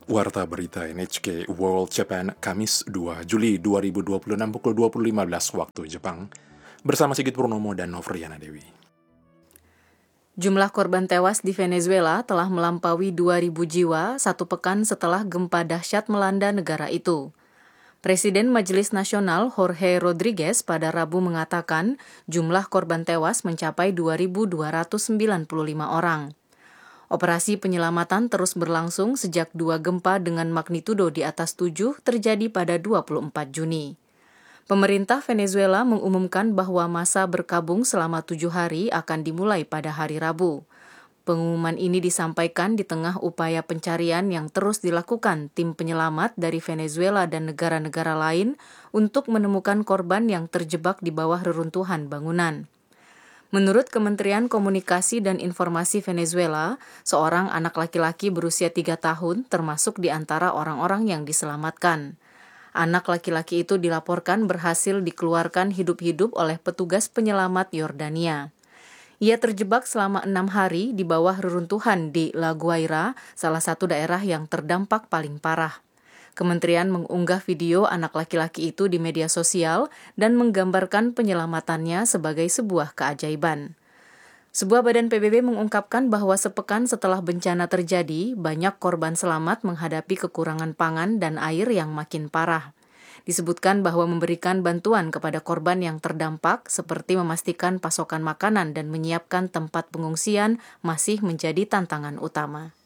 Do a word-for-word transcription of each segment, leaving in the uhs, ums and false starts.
Warta Berita N H K World Japan, Kamis dua Juli dua ribu dua puluh enam pukul dua puluh lima belas waktu Jepang, bersama Sigit Purnomo dan Novriana Dewi. Jumlah korban tewas di Venezuela telah melampaui dua ribu jiwa satu pekan setelah gempa dahsyat melanda negara itu. Presiden Majelis Nasional Jorge Rodriguez pada Rabu mengatakan jumlah korban tewas mencapai dua ribu dua ratus sembilan puluh lima orang. Operasi penyelamatan terus berlangsung sejak dua gempa dengan magnitudo di atas tujuh terjadi pada dua puluh empat Juni. Pemerintah Venezuela mengumumkan bahwa masa berkabung selama tujuh hari akan dimulai pada hari Rabu. Pengumuman ini disampaikan di tengah upaya pencarian yang terus dilakukan tim penyelamat dari Venezuela dan negara-negara lain untuk menemukan korban yang terjebak di bawah reruntuhan bangunan. Menurut Kementerian Komunikasi dan Informasi Venezuela, seorang anak laki-laki berusia tiga tahun termasuk di antara orang-orang yang diselamatkan. Anak laki-laki itu dilaporkan berhasil dikeluarkan hidup-hidup oleh petugas penyelamat Yordania. Ia terjebak selama enam hari di bawah reruntuhan di La Guaira, salah satu daerah yang terdampak paling parah. Kementerian mengunggah video anak laki-laki itu di media sosial dan menggambarkan penyelamatannya sebagai sebuah keajaiban. Sebuah badan P B B mengungkapkan bahwa sepekan setelah bencana terjadi, banyak korban selamat menghadapi kekurangan pangan dan air yang makin parah. Disebutkan bahwa memberikan bantuan kepada korban yang terdampak seperti memastikan pasokan makanan dan menyiapkan tempat pengungsian masih menjadi tantangan utama.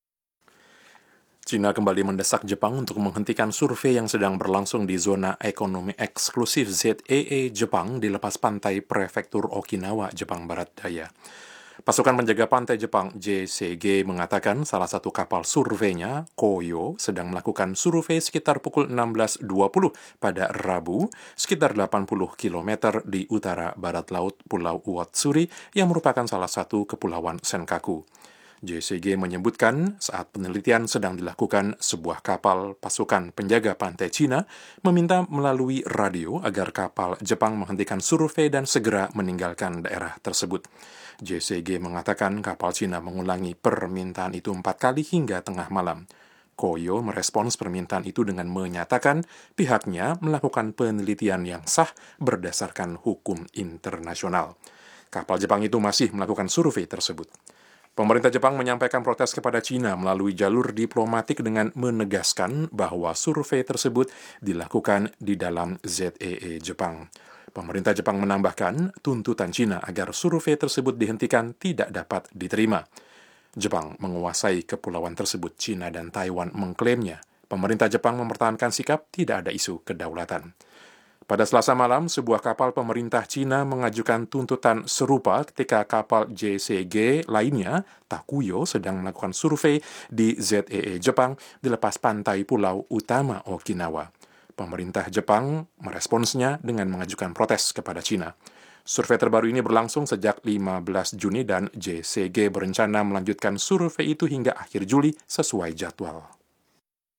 Cina kembali mendesak Jepang untuk menghentikan survei yang sedang berlangsung di zona ekonomi eksklusif Z E E Jepang di lepas pantai prefektur Okinawa, Jepang Barat Daya. Pasukan penjaga pantai Jepang J C G mengatakan salah satu kapal surveinya, Koyo, sedang melakukan survei sekitar pukul enam belas dua puluh pada Rabu, sekitar delapan puluh kilometer di utara barat laut Pulau Uatsuri yang merupakan salah satu kepulauan Senkaku. J C G menyebutkan saat penelitian sedang dilakukan, sebuah kapal pasukan penjaga pantai Cina meminta melalui radio agar kapal Jepang menghentikan survei dan segera meninggalkan daerah tersebut. J C G mengatakan kapal Cina mengulangi permintaan itu empat kali hingga tengah malam. Koyo merespons permintaan itu dengan menyatakan pihaknya melakukan penelitian yang sah berdasarkan hukum internasional. Kapal Jepang itu masih melakukan survei tersebut. Pemerintah Jepang menyampaikan protes kepada Cina melalui jalur diplomatik dengan menegaskan bahwa survei tersebut dilakukan di dalam Z E E Jepang. Pemerintah Jepang menambahkan tuntutan Cina agar survei tersebut dihentikan tidak dapat diterima. Jepang menguasai kepulauan tersebut. Cina dan Taiwan mengklaimnya. Pemerintah Jepang mempertahankan sikap tidak ada isu kedaulatan. Pada Selasa malam, sebuah kapal pemerintah Cina mengajukan tuntutan serupa ketika kapal J C G lainnya, Takuyo, sedang melakukan survei di Z E E Jepang di lepas pantai pulau utama Okinawa. Pemerintah Jepang meresponsnya dengan mengajukan protes kepada Cina. Survei terbaru ini berlangsung sejak lima belas Juni dan J C G berencana melanjutkan survei itu hingga akhir Juli sesuai jadwal.